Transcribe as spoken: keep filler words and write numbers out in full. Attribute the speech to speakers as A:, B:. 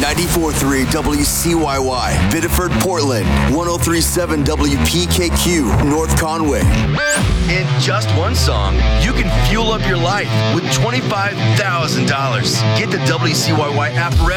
A: ninety-four point three W C Y Y, Biddeford, Portland, one oh three point seven W P K Q, North Conway. In just one song, you can fuel up your life with twenty-five thousand dollars. Get the W C Y Y app